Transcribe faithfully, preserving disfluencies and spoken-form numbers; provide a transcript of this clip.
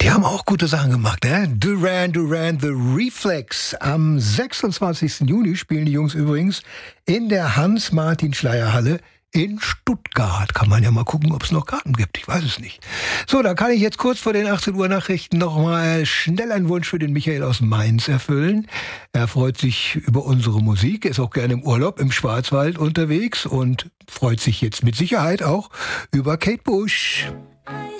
Die haben auch gute Sachen gemacht, ne? Duran Duran, The Reflex. Am sechsundzwanzigsten Juni spielen die Jungs übrigens in der Hans-Martin-Schleyer-Halle in Stuttgart. Kann man ja mal gucken, ob es noch Karten gibt. Ich weiß es nicht. So, da kann ich jetzt kurz vor den achtzehn Uhr Nachrichten noch mal schnell einen Wunsch für den Michael aus Mainz erfüllen. Er freut sich über unsere Musik, ist auch gerne im Urlaub im Schwarzwald unterwegs und freut sich jetzt mit Sicherheit auch über Kate Bush.